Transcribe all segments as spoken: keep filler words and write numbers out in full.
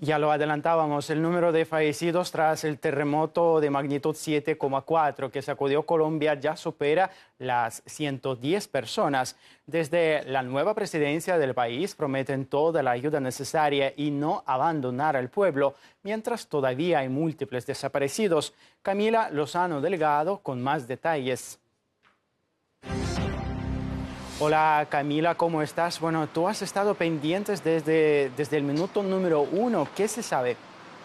Ya lo adelantábamos, el número de fallecidos tras el terremoto de magnitud siete coma cuatro que sacudió Colombia ya supera las ciento diez personas. Desde la nueva presidencia del país prometen toda la ayuda necesaria y no abandonar al pueblo, mientras todavía hay múltiples desaparecidos. Camila Lozano Delgado con más detalles. Hola Camila, ¿cómo estás? Bueno, tú has estado pendientes desde, desde el minuto número uno. ¿Qué se sabe?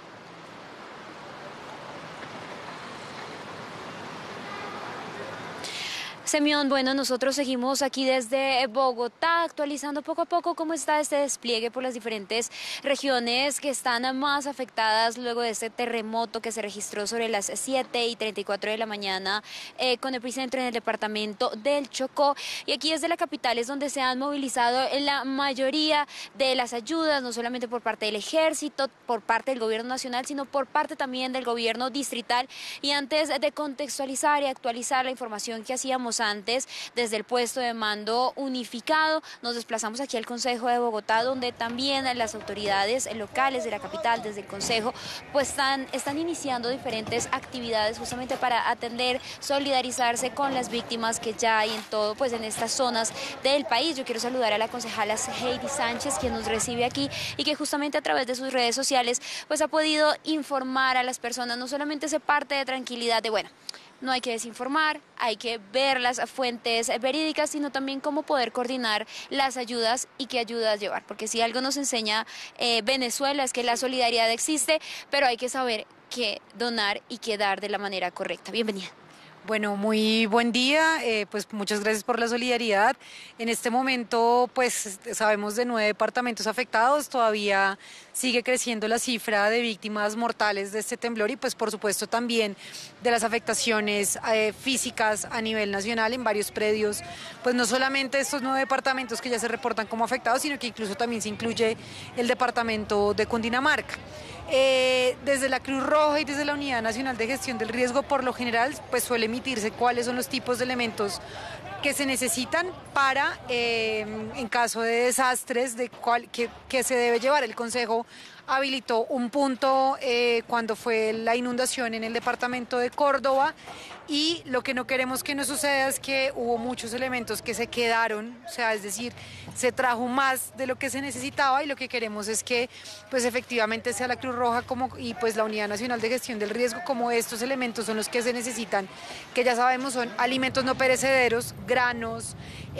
Semión, bueno, nosotros seguimos aquí desde Bogotá, actualizando poco a poco cómo está este despliegue por las diferentes regiones que están más afectadas luego de este terremoto que se registró sobre las siete y treinta y cuatro de la mañana eh, con epicentro en el departamento del Chocó. Y aquí desde la capital es donde se han movilizado la mayoría de las ayudas, no solamente por parte del ejército, por parte del gobierno nacional, sino por parte también del gobierno distrital. Y antes de contextualizar y actualizar la información que hacíamos antes desde el puesto de mando unificado, nos desplazamos aquí al Consejo de Bogotá, donde también las autoridades locales de la capital, desde el Consejo, pues están, están iniciando diferentes actividades justamente para atender, solidarizarse con las víctimas que ya hay en todo, pues en estas zonas del país. Yo quiero saludar a la concejala Heidi Sánchez, quien nos recibe aquí y que justamente a través de sus redes sociales pues ha podido informar a las personas, no solamente ese parte de tranquilidad de, bueno, no hay que desinformar, hay que ver las fuentes verídicas, sino también cómo poder coordinar las ayudas y qué ayudas llevar. Porque si algo nos enseña eh, Venezuela es que la solidaridad existe, pero hay que saber qué donar y qué dar de la manera correcta. Bienvenida. Bueno, muy buen día, eh, pues muchas gracias por la solidaridad. En este momento, pues sabemos de nueve departamentos afectados, todavía sigue creciendo la cifra de víctimas mortales de este temblor y pues por supuesto también de las afectaciones eh, físicas a nivel nacional en varios predios, pues no solamente estos nueve departamentos que ya se reportan como afectados, sino que incluso también se incluye el departamento de Cundinamarca. Eh, desde la Cruz Roja y desde la Unidad Nacional de Gestión del Riesgo, por lo general, pues suele emitirse cuáles son los tipos de elementos que se necesitan para, eh, en caso de desastres, de cuál, que, que se debe llevar. El Consejo habilitó un punto eh, cuando fue la inundación en el departamento de Córdoba y lo que no queremos que nos suceda es que hubo muchos elementos que se quedaron, o sea, es decir, se trajo más de lo que se necesitaba y lo que queremos es que pues efectivamente sea la Cruz Roja como, y pues la Unidad Nacional de Gestión del Riesgo como estos elementos son los que se necesitan, que ya sabemos son alimentos no perecederos, granos,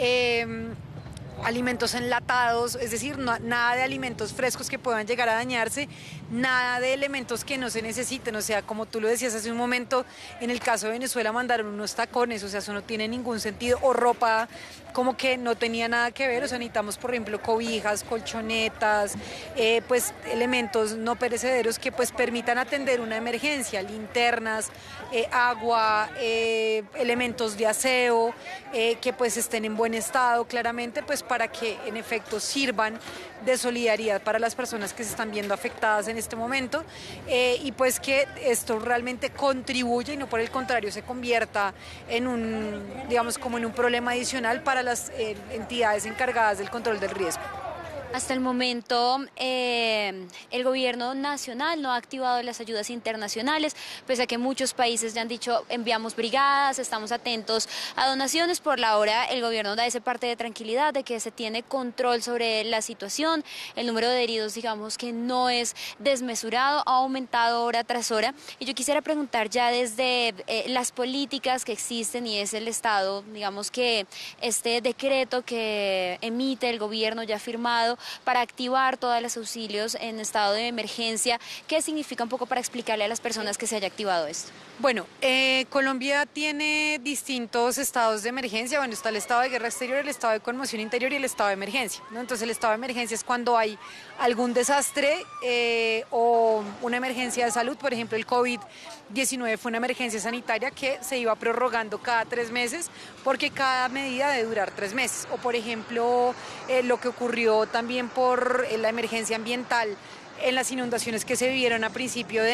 eh, alimentos enlatados, es decir, no, nada de alimentos frescos que puedan llegar a dañarse, nada de elementos que no se necesiten, o sea, como tú lo decías hace un momento, en el caso de Venezuela mandaron unos tacones, o sea, eso no tiene ningún sentido, o ropa como que no tenía nada que ver, o sea, necesitamos, por ejemplo, cobijas, colchonetas, eh, pues elementos no perecederos que pues permitan atender una emergencia, linternas, eh, agua, eh, elementos de aseo, eh, que pues estén en buen estado, claramente, pues para que en efecto sirvan de solidaridad para las personas que se están viendo afectadas en este momento eh, y pues que esto realmente contribuya y no por el contrario se convierta en un, digamos, como en un problema adicional para las eh, entidades encargadas del control del riesgo. Hasta el momento, eh, el gobierno nacional no ha activado las ayudas internacionales, pese a que muchos países ya han dicho enviamos brigadas, estamos atentos a donaciones. Por la hora, el gobierno da ese parte de tranquilidad, de que se tiene control sobre la situación. El número de heridos, digamos que no es desmesurado, ha aumentado hora tras hora. Y yo quisiera preguntar ya desde eh, las políticas que existen y es el Estado, digamos que este decreto que emite el gobierno ya firmado, para activar todos los auxilios en estado de emergencia. ¿Qué significa un poco para explicarle a las personas que se haya activado esto? Bueno, eh, Colombia tiene distintos estados de emergencia. Bueno, está el estado de guerra exterior, el estado de conmoción interior y el estado de emergencia, ¿no? Entonces el estado de emergencia es cuando hay algún desastre eh, o una emergencia de salud. Por ejemplo, el COVID diecinueve fue una emergencia sanitaria que se iba prorrogando cada tres meses porque cada medida debe durar tres meses. O por ejemplo, eh, lo que ocurrió también por la emergencia ambiental en las inundaciones que se vivieron a principio de